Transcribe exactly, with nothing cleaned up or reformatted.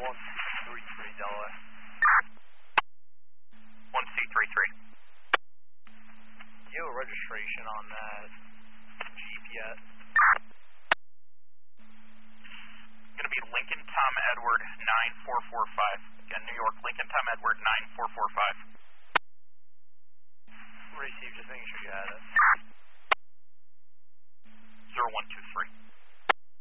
one C three three Delaware. one C three three. Do you have a registration on that Jeep yet? Going to be Lincoln Tom Edward nine four four five. Again, New York, Lincoln Tom Edward nine four four five.